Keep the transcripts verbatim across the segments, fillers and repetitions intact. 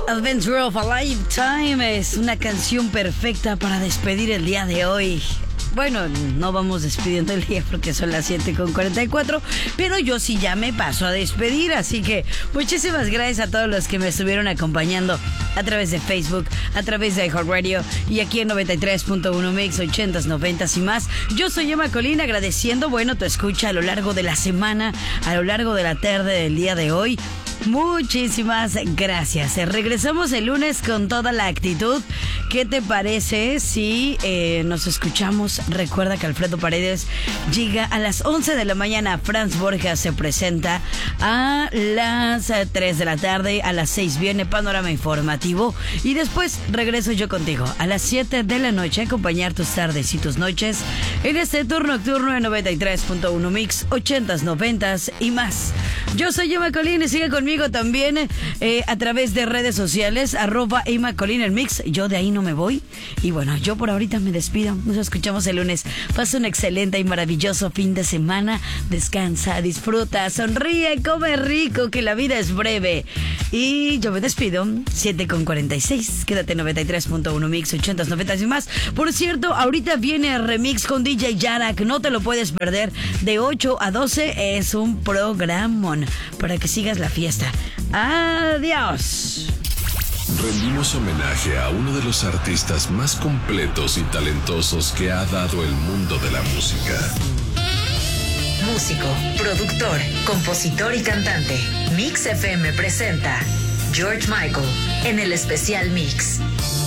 Adventure of a Lifetime es una canción perfecta para despedir el día de hoy. Bueno, no vamos despidiendo el día porque son las siete con cuarenta y cuatro, pero yo sí ya me paso a despedir, así que muchísimas gracias a todos los que me estuvieron acompañando a través de Facebook, a través de iHeartRadio y aquí en noventa y tres punto uno Mix, ochentas, noventas y más. Yo soy Emma Colín, agradeciendo, bueno, tu escucha a lo largo de la semana, a lo largo de la tarde del día de hoy. Muchísimas gracias. Regresamos el lunes con toda la actitud. ¿Qué te parece si eh, nos escuchamos? Recuerda que Alfredo Paredes llega a las once de la mañana. Franz Borja se presenta a las tres de la tarde. A las seis viene Panorama Informativo. Y después regreso yo contigo a las siete de la noche a acompañar tus tardes y tus noches en este tour nocturno en noventa y tres punto uno Mix, ochentas, noventas y más. Yo soy Emma Colín y sigue conmigo también eh, a través de redes sociales, arroba Emma Colín el Mix. Yo de ahí no me voy. Y bueno, yo por ahorita me despido. Nos escuchamos el lunes. Pasa un excelente y maravilloso fin de semana. Descansa, disfruta, sonríe, come rico, que la vida es breve. Y yo me despido, siete con cuarenta y seis. Quédate en noventa y tres punto uno Mix, ochentas, noventas y más. Por cierto, ahorita viene el remix con D J Yarak. No te lo puedes perder. De ocho a doce es un programón para que sigas la fiesta. Adiós. Rendimos homenaje a uno de los artistas más completos y talentosos que ha dado el mundo de la música. Músico, productor, compositor y cantante. Mix F M presenta George Michael en el especial Mix.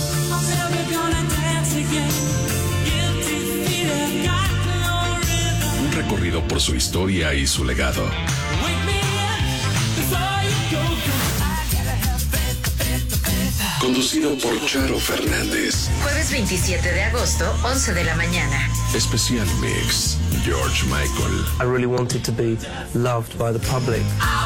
Un recorrido por su historia y su legado. Conducido por Charo Fernández. Jueves veintisiete de agosto, once de la mañana. Especial Mix, George Michael. I really wanted to be loved by the public.